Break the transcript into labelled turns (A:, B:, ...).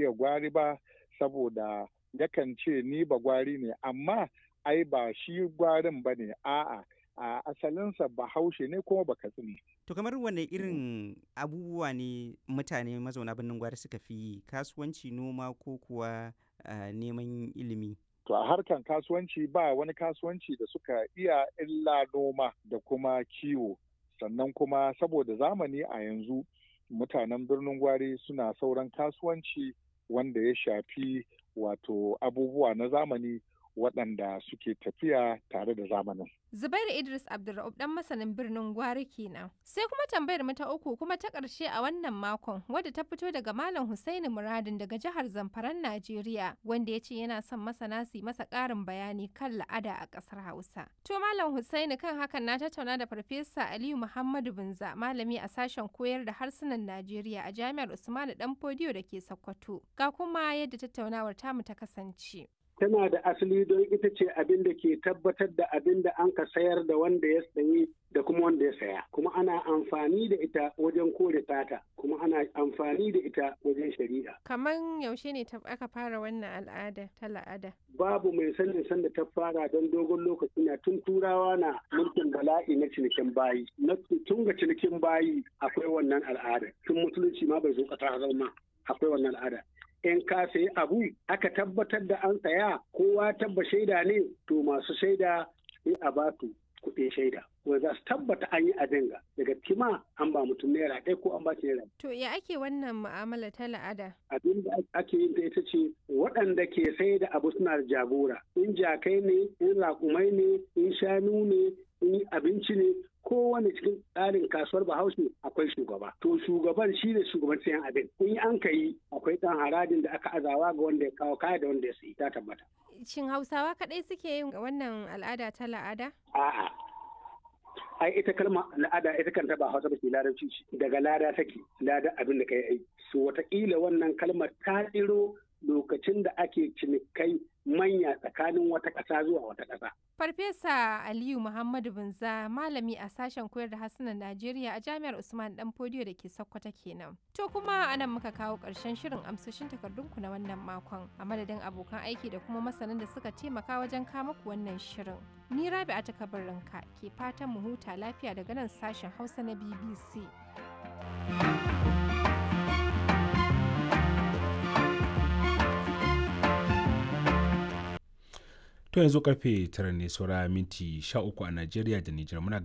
A: iya gwari ba, saboda yakan ce ni ba gwari ne, amma ai ba shi gwarin ba ne, a'a a asalinsa bahaushe ne kuma bakatsine.
B: To kamar wane irin abubuwa ne mutane mazauna birnin gwari suka fi yi, kasuwanci, noma ko kuwa neman ilimi?
A: To a harkan kasuwanci ba wani kasuwanci da suka iya illa noma da kuma kiwo. Sannan kuma saboda zamani a yanzu mutanen birnin gwari suna sauran kasuwanci wanda ya shafi wato abubuwa na zamani waɗanda suke tafiya tare da zamanin.
C: Zubairu Idris Abdulra'ub dan masanin birnin Gwari kenan. Sai kuma tambayar mu ta uku kuma ta ƙarshe a wannan makon wadda ta fito daga Malam Husaini Muradin daga jihar Zamfaran Najeriya, wanda ya ce yana son masana su masa ƙarin bayani kan la'ada a ƙasar Hausa. To Malam Husaini, kan hakan na tattauna da Farfesa Aliyu Muhammadu Binza, malami a sashen koyar da harsunan Najeriya a Jami'ar Usmanu Danfodiyo da ke Sokoto. Ga kuma yadda tattaunawar tamu ta kasance.
D: Tana da asali don ita ce abin da ke tabbatar da abin da an ka sayar da wanda ya sayi da kuma wanda ya saya. Kuma ana amfani da ita wajen kore sata, kuma ana amfani da ita wajen shari'a.
C: Kaman yaushe ne aka fara wannan al'ada ta la'ada?
D: Babu mai sanin sanda ta fara don dogon lokaci na tun turawa na mulkin bala'i na cinikin bayi. Tun ga cinikin bayi akwai wannan al'ada. Tun musulunci ma bai zo ƙasa zama akwai wannan al'ada. In ka sayi abu aka tabbatar da an saya, kowa tabba shaida ne, to masu shaida sai a ba su kuɗin shaida wanda za su tabbata an yi abin ga daga kima an ba mutum naira ɗaya ko an ba shi naira.
C: To ya ake wannan mu'amala ta la'ada?
D: Abin da ake yin ta ita ce waɗanda ke sai da abu suna da jagora, in jakai ne, in raƙumai ne, in shanu ne, in abinci ne, kowane cikin tsarin kasuwar Bahaushe akwai shugaba. To shugaban shi ne shugaban sayan abin. In an ka yi akwai ɗan harajin da aka azawa ga wanda ya kawo kaya da wanda ya sayi, ta tabbata.
C: Shin Hausawa kaɗai suke yin wannan al'ada ta la'ada?
D: A'a. Ai ita kalma la'ada ita kanta ba Hausa ba ce, Larabci ce. Daga lada take, lada abin da ka yi. So wataƙila wannan kalmar ta tsiro lokacin da ake cinikai manya tsakanin wata ƙasa zuwa wata ƙasa.
C: Farfesa Aliyu Muhammadu Binza, malami a sashen koyar da harsunan Najeriya a Jami'ar Usman Danfodiyo da ke Sokoto kenan. To kuma anan muka kawo ƙarshen shirin amsoshin takardunku na wannan makon, a madadin abokan aiki da kuma masanan da suka taimaka wajen kama ku wannan shirin. Ni Rabi'a ta Kabarinka ke fatan mu huta lafiya daga nan sashen Hausa na BBC.
E: To yanzu karfe 9 ne saura minti 13 a Najeriya da Nijar, muna